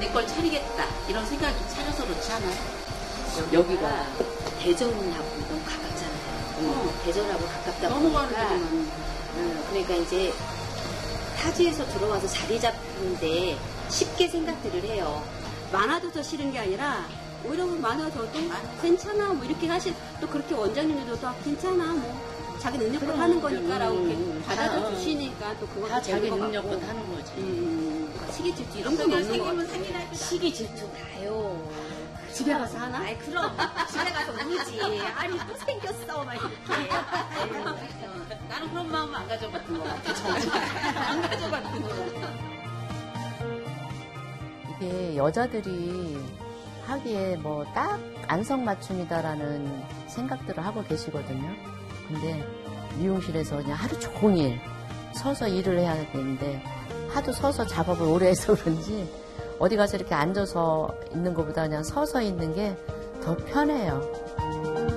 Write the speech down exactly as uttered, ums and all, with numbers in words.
내 걸 차리겠다 이런 생각이 차려서 그렇지 않아요? 여기가 대전하고 너무 가깝잖아요. 어. 대전하고 가깝다 너무 보니까 가는 어, 그러니까 이제 타지에서 들어와서 자리 잡는데 쉽게 생각들을 해요. 많아도 더 싫은 게 아니라 오히려 많아져도 괜찮아 뭐 이렇게 하실 또 그렇게 원장님들도 또 괜찮아 뭐 자기 능력껏 하는 거니까라고 이렇게 음, 받아줘 주시니까 또 그것도 다 자기 되는 것 능력껏 같고. 하는 거지. 음, 시기 질투 이런 건 없는 것 같아요. 시기 질투 나요. 집에 가서 하나? 아이 그럼 집에 가서 울지. 아니 또 생겼어 막 이렇게. 나는 그런 마음 안 가져봤던 것 같아. 정말 안 가져봤던 것 같아. 이게 여자들이 하기에 뭐 딱 안성맞춤이다라는 생각들을 하고 계시거든요. 근데 미용실에서 그냥 하루 종일 서서 일을 해야 되는데 하도 서서 작업을 오래 해서 그런지 어디 가서 이렇게 앉아서 있는 것보다 그냥 서서 있는 게 더 편해요.